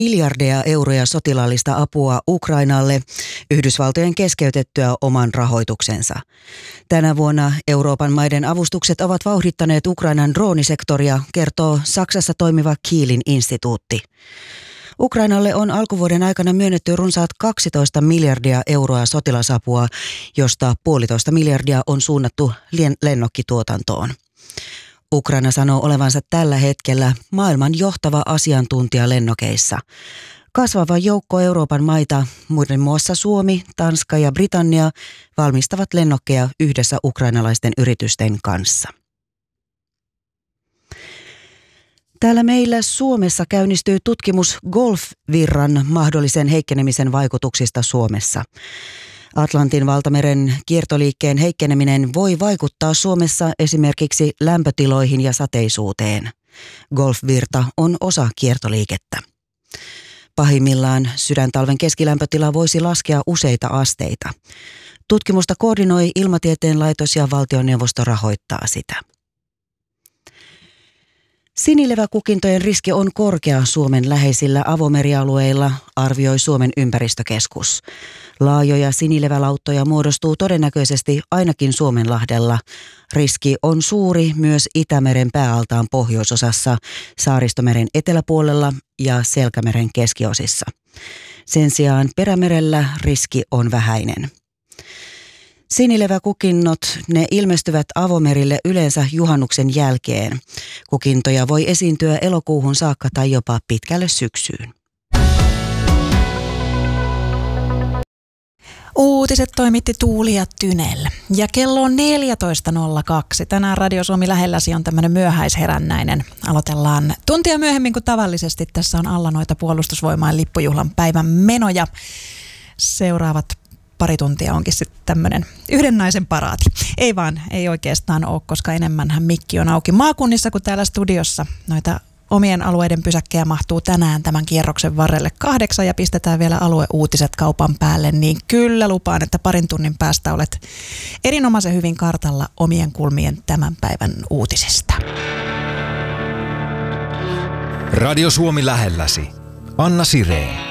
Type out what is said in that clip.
miljardeja euroja sotilaallista apua Ukrainalle Yhdysvaltojen keskeytettyä oman rahoituksensa. Tänä vuonna Euroopan maiden avustukset ovat vauhdittaneet Ukrainan droonisektoria, kertoo Saksassa toimiva Kielin instituutti. Ukrainalle on alkuvuoden aikana myönnetty runsaat 12 miljardia euroa sotilasapua, josta 1,5 miljardia on suunnattu lennokkituotantoon. Ukraina sanoo olevansa tällä hetkellä maailman johtava asiantuntija lennokeissa. Kasvava joukko Euroopan maita, muiden muassa Suomi, Tanska ja Britannia, valmistavat lennokkeja yhdessä ukrainalaisten yritysten kanssa. Täällä meillä Suomessa käynnistyy tutkimus golfvirran mahdollisen heikkenemisen vaikutuksista Suomessa. Atlantin valtameren kiertoliikkeen heikkeneminen voi vaikuttaa Suomessa esimerkiksi lämpötiloihin ja sateisuuteen. Golfvirta on osa kiertoliikettä. Pahimmillaan sydäntalven keskilämpötila voisi laskea useita asteita. Tutkimusta koordinoi Ilmatieteen laitos ja valtioneuvosto rahoittaa sitä. Sinileväkukintojen riski on korkea Suomen läheisillä avomerialueilla, arvioi Suomen ympäristökeskus. Laajoja sinilevälauttoja muodostuu todennäköisesti ainakin Suomenlahdella. Riski on suuri myös Itämeren pääaltaan pohjoisosassa, Saaristomeren eteläpuolella ja Selkämeren keskiosissa. Sen sijaan Perämerellä riski on vähäinen. Sinileväkukinnot, ne ilmestyvät avomerille yleensä juhannuksen jälkeen. Kukintoja voi esiintyä elokuuhun saakka tai jopa pitkälle syksyyn. Uutiset toimitti Tuuli ja Tynel. Ja kello on 14.02. Tänään Radio Suomi lähelläsi on tämmöinen myöhäisherännäinen. Aloitellaan tuntia myöhemmin kuin tavallisesti. Tässä on alla noita Puolustusvoimain lippujuhlan päivän menoja. Seuraavat pari tuntia onkin sitten tämmöinen yhden naisen paraati. Ei vaan, ei oikeastaan ole, koska enemmänhän mikki on auki maakunnissa kuin täällä studiossa. Noita omien alueiden pysäkkejä mahtuu tänään tämän kierroksen varrelle 8 ja pistetään vielä alueuutiset kaupan päälle, niin kyllä lupaan, että parin tunnin päästä olet erinomaisen hyvin kartalla omien kulmien tämän päivän uutisista. Radio Suomi lähelläsi. Anna Sireen.